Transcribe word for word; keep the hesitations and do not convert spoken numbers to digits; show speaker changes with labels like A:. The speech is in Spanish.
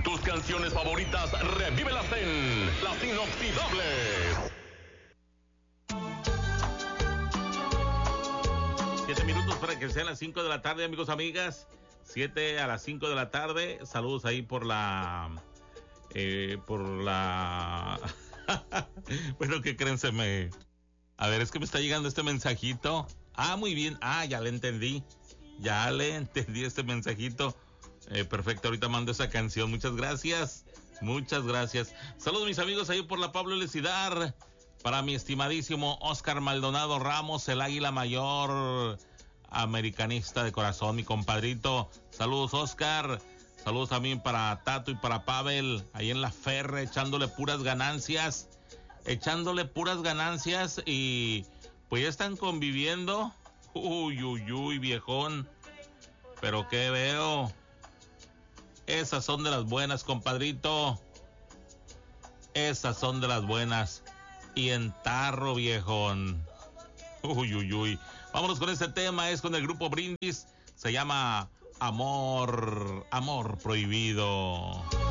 A: Tus canciones favoritas, revívelas en Las Inoxidables.
B: Siete minutos para que sean las cinco de la tarde, amigos, amigas. Siete a las cinco de la tarde. Saludos ahí por la... Eh, por la... Bueno, ¿qué creen? Se me... A ver, es que me está llegando este mensajito. Ah, muy bien. Ah, ya le entendí. Ya le entendí este mensajito. Eh, perfecto, ahorita mando esa canción. Muchas gracias. Muchas gracias. Saludos, mis amigos, ahí por la Pablo Lecidar. Para mi estimadísimo Oscar Maldonado Ramos, el águila mayor, americanista de corazón, mi compadrito. Saludos, Oscar. Saludos también para Tato y para Pavel, ahí en la Ferre, echándole puras ganancias. Echándole puras ganancias y pues ya están conviviendo. Uy, uy, uy, viejón. Pero qué veo. Esas son de las buenas, compadrito. Esas son de las buenas. Y en tarro, viejón. Uy, uy, uy. Vámonos con este tema, es con el grupo Brindis. Se llama Amor, Amor Prohibido.